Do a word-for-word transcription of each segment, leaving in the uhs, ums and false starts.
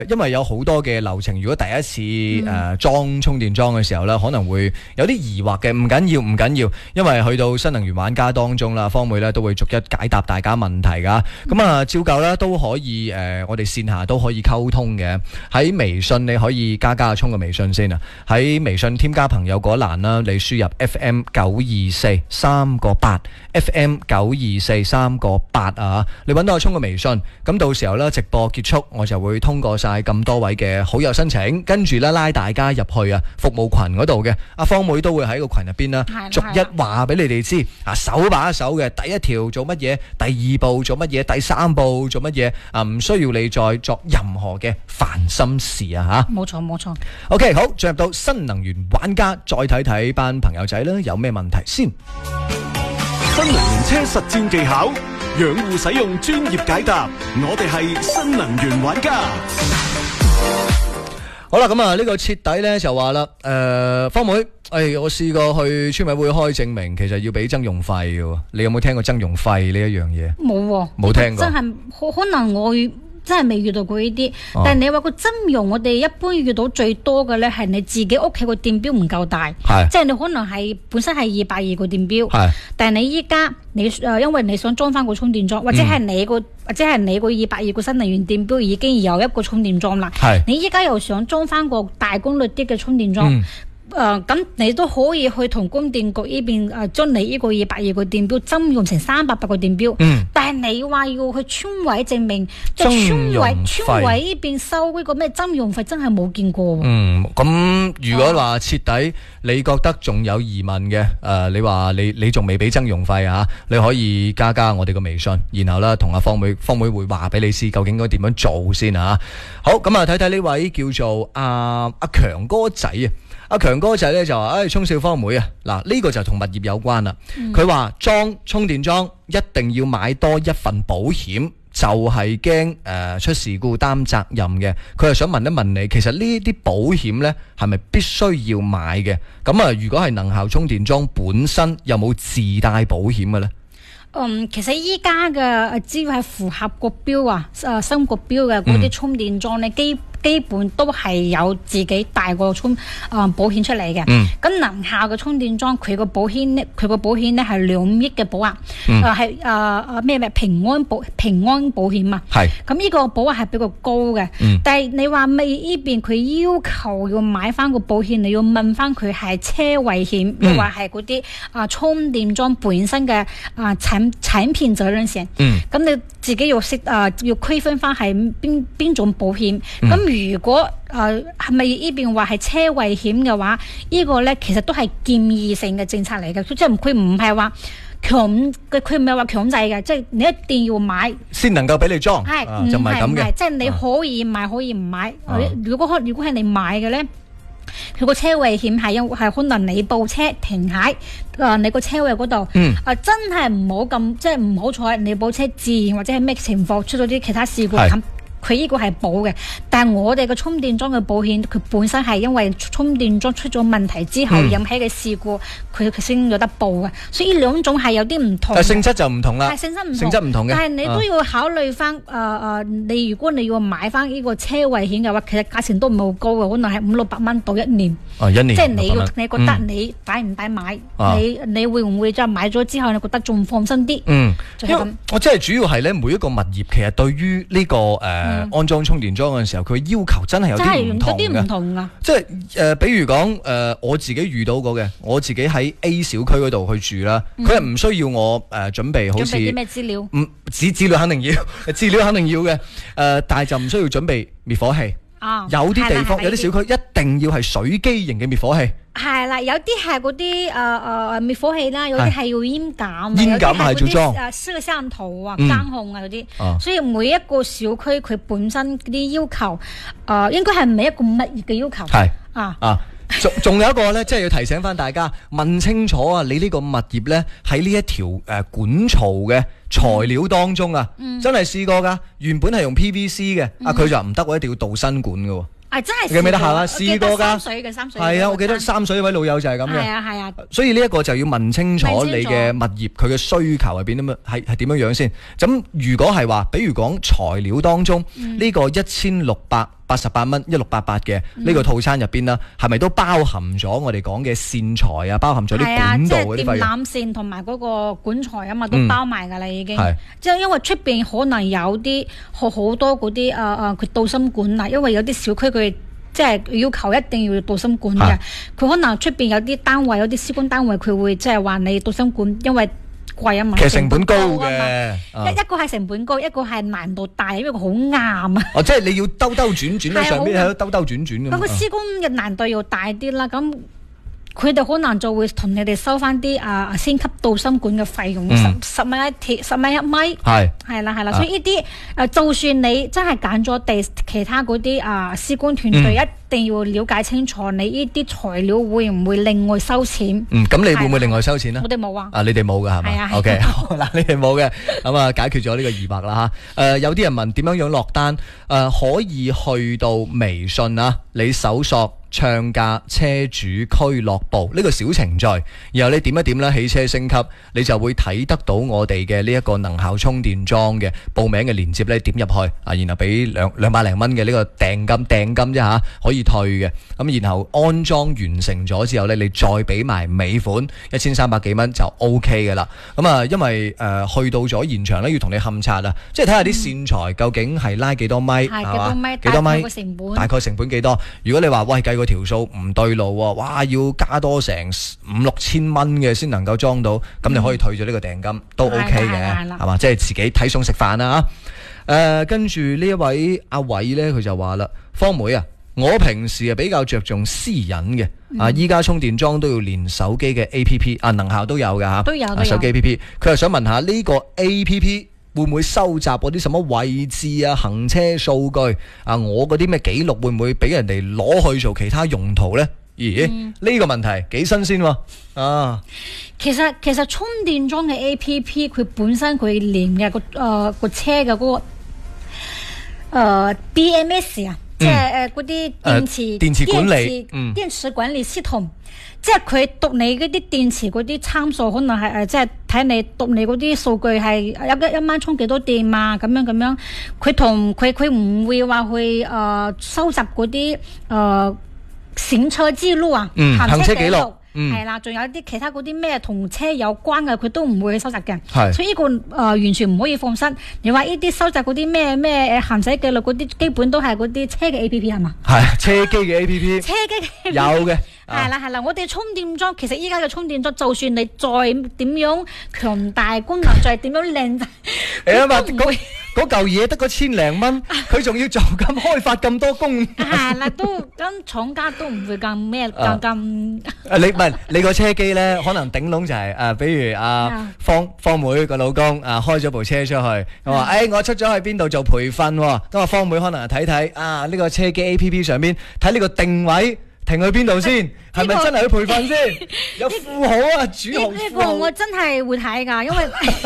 因為有好多嘅流程，如果第一次誒、呃、裝充電樁嘅時候咧，可能會有啲疑惑嘅。唔緊要，唔緊要，因為去到新能源玩家當中啦，方妹咧都會逐一解答大家問題噶。咁啊、嗯，照舊咧都可以誒、呃，我哋線下都可以溝通嘅。喺微信你可以加加阿聰嘅微信先啊。喺微信添加朋友嗰欄啦，你輸入 F M 九二四三個八 F M 九二四三個八啊，你揾到阿聰嘅微信。咁到時候咧直播結束，我就會通過晒咁多位嘅好友申請，跟住咧拉大家入去啊服務群嗰度嘅，阿方妹都會喺個群入邊啦，逐一話俾你哋知啊，手把手嘅第一條做乜嘢，第二步做乜嘢，第三步做乜嘢啊，唔需要你再作任何嘅煩心事啊吓。 冇錯冇錯。 OK， 好，進入到新能源玩家，再睇睇班朋友仔啦，有咩問題先？ 新能源車實戰技巧，養護使用專業解答，我哋係新能源玩家。 好啦，咁啊呢個徹底咧就話啦，誒、呃，方妹，誒、哎，我試過去村委會開證明，其實要俾增用費嘅，你有冇聽過增用費呢一樣嘢？ 冇， 冇聽過， 真係可可能我真係未遇到過呢啲。哦、但係你話個增用，我哋一般遇到最多嘅咧係你自己屋企個電表唔夠大，即係你可能係本身係二百二個電表，但係你依家你誒、呃，因為你想裝翻個充電樁，或者係你個、嗯、或者係你個二百二個新能源電表已經有一個充電樁啦，你依家又想裝翻個大功率啲嘅充電樁。嗯誒咁、呃，你都可以去同供電局呢邊誒，將、呃、你呢個二百二個電表增用成三百八個電表。嗯。但係你話要去村委證明，即係村委村委呢邊收呢個咩增用費，真係冇見過。 嗯，咁如果話徹底，你覺得仲有疑問嘅，誒、呃，你話你你仲未俾增用費啊？你可以加加我哋個微信，然後咧同阿方妹，方妹會話俾你知究竟應該點樣做先啊！好，咁啊睇睇呢位叫做阿阿強哥仔啊。阿強哥仔咧就話，誒，聰少方妹啊，嗱、這、呢個就同物業有關啦。佢話裝充電樁一定要買多一份保險，就係驚誒出事故擔責任嘅。佢係想問一問你，其實呢啲保險咧係咪必須要買嘅？咁啊，如果係能效充電樁本身有冇自帶保險嘅咧？ 嗯，其實依家嘅只要係符合國標啊，誒新國標嘅嗰啲充電樁咧，基、嗯基本都係有自己帶個充啊、呃、保險出嚟嘅。咁、嗯、能效嘅充電樁，佢個保險咧，佢個保險咧係兩億嘅保額，誒係誒誒咩咩平安保平安保險啊。係。咁呢個保額係比較高嘅。嗯、但係你話未呢邊佢要求要買翻個保險，你要問翻佢係車禍險，又或係嗰啲啊充電樁本身嘅啊產產品責任險。嗯。咁你自己要識啊、呃，要區分翻係邊邊種保險。咁、嗯如果誒係咪呢邊話係車禍險嘅話，呢、這個咧其實都係建議性嘅政策嚟嘅，即係佢唔係話強嘅，佢唔係話強制嘅，即係你一定要買先能夠俾你裝，係、啊、就唔係咁嘅，即係你可以買、啊、可以唔買。啊、如果如果係你買嘅咧，佢個車禍險係因係可能你部車停喺誒你個車位嗰度，嗯、啊真係唔好咁，即係唔好彩你部車自燃或者係咩情況出咗啲其他事故咁。佢呢個係保嘅，但係我哋嘅充電樁嘅保險，佢本身係因為充電樁出咗問題之後引起嘅事故，佢佢先有得報嘅，所以呢兩種係有啲唔同。但性質就唔同啦，係性質唔同，性質唔同嘅。但係你都要考慮翻，誒誒、呃呃，你如果你要買翻呢個車位險嘅話，其實價錢都唔係好高嘅，可能係五六百蚊到一年。哦，一年。即係你要你覺得你抵唔抵買？嗯、你你會唔會即係買咗之後你覺得仲放心啲？嗯，就係咁。我即係主要係咧，每一個物業其實對於呢、這個誒。呃嗯、安裝充電樁嗰陣時候，佢要求真係有啲唔同嘅。有啲唔同啊！即係誒、呃，比如講誒、呃，我自己遇到過嘅，我自己喺 A 小區嗰度去住啦，佢係唔需要我誒、呃、準備好似準備啲咩資料？唔資資料肯定要，資料肯定要嘅。誒、呃，但係就唔需要準備滅火器。啊、有啲地方有啲小區一定要係水機型嘅滅火器。係啦，有啲係嗰啲誒誒滅火器啦，有啲係要煙感，煙感係做裝誒攝像頭啊、監控啊嗰啲，嗯、所以每一個小區佢本身啲要求誒、呃，應該係每一個物業嘅要求。係啊啊，仲仲有一個咧，即係要提醒翻大家，問清楚啊！你呢個物業咧喺呢一條誒管槽嘅材料當中啊，嗯、真係試過噶，原本係用 P V C 嘅，嗯、啊佢就唔得，我一定要鍍鋅管嘅。啊！真係記唔記得下啦？試過㗎，三水嘅三水係啊！我記得三水嗰位老友就係咁嘅。係啊係啊。所以呢一個就要問清楚你嘅物業佢嘅需求係邊點樣，係係點樣樣先。咁如果係話，比如講材料當中呢、嗯、個一千六百八十八蚊一六八八嘅呢個套餐入邊啦，係咪都包含咗我哋講嘅線材啊，包含咗啲管道嗰啲費用？ 係啊，即係電纜線同埋嗰個管材啊嘛，都包埋㗎啦已經。 係即係因為出邊可能有啲好好多嗰啲誒誒佢導芯管啊，因為有啲小區佢。即係要求一定要導芯管嘅，佢可能出邊有啲單位有啲施工單位佢會即係話你導芯管，因為貴啊嘛。 其實成本高嘅， 一一個係成本高，一個係難度大，因為佢好硬啊。 哦，即係你要兜兜轉轉喺上邊喺度兜兜轉轉咁。 咁個施工嘅難度要大啲啦，咁。佢哋可能就會同你哋收翻啲啊先級導芯管嘅費用，十十蚊一鐵，十蚊一米，係係啦係啦，所以呢啲誒，就算你真係揀咗地其他嗰啲啊施工團隊，一定要了解清楚，你呢啲材料會唔會另外收錢？ 嗯，咁你會唔會另外收錢咧？ 我哋冇啊。 啊，你哋冇㗎係咪？係啊。O K，嗱，你哋冇嘅，咁啊解決咗呢個疑惑啦嚇。誒，有啲人問點樣樣落單？誒，可以去到微信啊，你搜索。唱價車主俱樂部呢個小程序，然後你點一點咧，汽車升級，你就會睇得到我哋嘅呢一個能效充電樁嘅報名嘅鏈接咧，點入去啊，然後俾兩兩百零蚊嘅呢個訂金訂金啫嚇，可以退嘅。咁然後安裝完成咗之後咧，你再俾埋尾款一千三百幾蚊就 O K 嘅啦。咁啊，因為誒、呃、去到咗現場咧，要同你勘察啊，即係睇下啲線材究竟係拉幾多米係嘛？幾多米？ 成本大概成本幾多？如果你話喂計個條數唔對路喎，哇要加多成五六千蚊嘅先能夠裝到，咁、嗯、你可以退咗呢個訂金都 OK 嘅，係嘛？即係自己睇餸食飯啦嚇。誒，跟住呢一位阿偉呢，佢就話啦，方妹啊，我平時啊比較着重私隱嘅，啊依家充電樁都要連手機嘅 A P P 啊，能效都有㗎嚇， 都有都有手機 A P P。佢又想問下呢個 A P P。會唔會收集嗰啲什麼位置啊、行車數據啊？我嗰啲咩記錄會唔會俾人哋攞去做其他用途呢？咦，呢、嗯、個問題幾新鮮喎啊！ 其實其實充電樁嘅 A P P 佢本身佢連嘅個誒個車嘅嗰、嗰個、呃、B M S 啊，嗯、即係誒嗰啲電池、呃、電池管理電池、嗯、電池管理系統。即係佢讀你嗰啲電池嗰啲參數，可能係誒，即係睇你讀你嗰啲數據係一一一晚充幾多電啊，咁樣咁樣。佢同佢佢唔會話去誒、呃、收集嗰啲誒行車記錄啊， 嗯、行車記錄係啦，仲、嗯、有啲其他嗰啲咩同車有關嘅，佢都唔會去收集嘅。 係， 所以呢、這個誒、呃、完全唔可以放心。你話呢啲收集嗰啲咩咩誒行駛記錄嗰啲，基本都係嗰啲車嘅 A P P 係嘛？係車機嘅 A P P， 車機嘅有嘅。 係啦係啦，我哋充電樁其實依家嘅充電樁，就算你再點樣強大功能，再點樣靚仔， 誒嘛嗰嗰嚿嘢得嗰千零蚊，佢仲要做咁開發咁多功能， 係啦，都咁廠家都唔會咁咩咁咁。 誒你唔係你個車機咧，可能頂籠就係誒，比如阿方方妹個老公啊，開咗部車出去，佢話誒我出咗去邊度做培訓，咁啊方妹可能睇睇啊呢個車機 A P P 上邊睇呢個定位。停去邊度先？係咪真係去培訓先？有富豪啊，主豪富豪。 呢個我真係會睇㗎，因為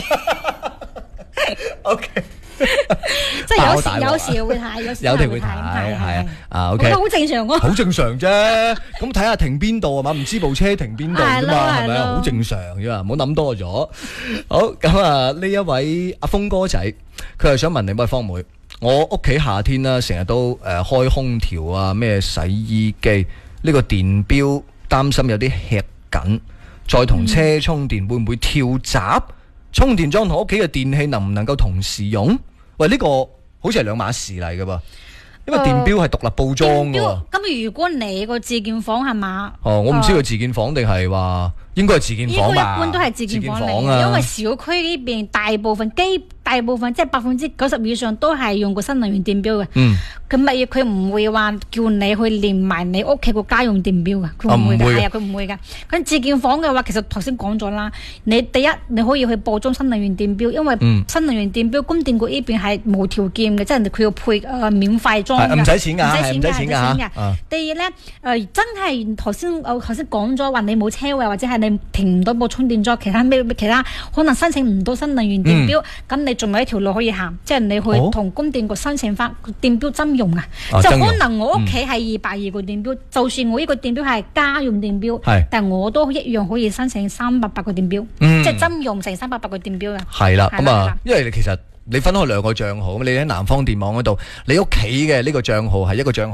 OK， 即係有時有時會睇，有時有時會睇，係啊啊 OK， 好正常喎， 好正常啫。咁睇下停邊度啊嘛，唔知部車停邊度啫嘛，係咪啊？好正常啫嘛，唔好諗多咗。好咁啊，呢一位阿峰哥仔，佢係想問你乜方妹？我屋企夏天啦，成日都誒開空調啊，咩洗衣機。呢個電錶擔心有啲吃緊，再同車充電會唔會跳閘？充電樁同屋企嘅電器能唔能夠同時用？喂，呢個好似係兩碼事嚟㗎噃，因為電錶係獨立布裝㗎。 咁如果你個自建房係嘛？ 哦，我唔知佢自建房定係話應該係自建房吧？ 一般都係自建房嚟，啊，因為小區呢邊大部分基大部分即係百分之九十以上都係用個新能源電錶嘅。嗯。咁咪佢唔會話叫你去連埋你屋企個家用電錶嘅，佢唔會嘅，係啊，佢唔會嘅。咁自建房嘅話，其實頭先講咗啦，你第一你可以去報裝新能源電錶，因為新能源電錶供電局呢邊係無條件嘅，即係人哋佢要配誒、呃、免費裝嘅， 唔使錢㗎， 唔使錢㗎，唔使錢㗎。 啊、 第二咧誒、呃，真係頭先我頭先講咗話你冇車位或者係你停唔到部充電樁，其他咩其他可能申請唔到新能源電錶，咁、嗯、你仲有一條路可以行，即係你去同供電局申請翻電錶針用啊。哦、就可能我屋企係二百二個電錶，嗯、就算我呢個電錶係家用電錶，但我都一樣可以申請三百八個電錶，嗯、即係針用成三百八個電錶嘅。 係啦，咁啊，因為其實你分開兩個帳號，你喺南方電網嗰度，你屋企嘅呢個帳號係一個帳號。